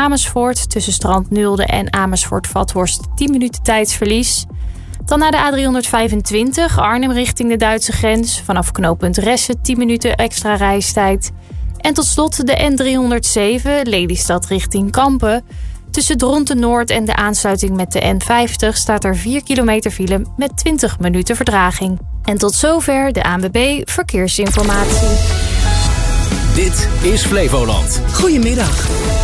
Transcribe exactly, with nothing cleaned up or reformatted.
Amersfoort. Tussen Strand Nulde en Amersfoort-Vathorst tien minuten tijdsverlies. Dan naar de A driehonderdvijfentwintig, Arnhem richting de Duitse grens. Vanaf knooppunt Ressen tien minuten extra reistijd. En tot slot de N driehonderdzeven, Lelystad richting Kampen. Tussen Dronten Noord en de aansluiting met de N vijftig staat er vier kilometer file met twintig minuten vertraging. En tot zover de A N W B Verkeersinformatie. Dit is Flevoland. Goedemiddag.